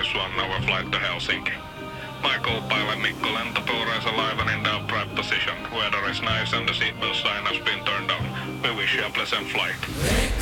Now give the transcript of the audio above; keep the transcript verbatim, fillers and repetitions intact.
is one hour flight to Helsinki. My co-pilot Mikko Lentopuuro is alive and in the upright position. Weather is nice and the seatbelt sign has been turned on. We wish you a pleasant flight.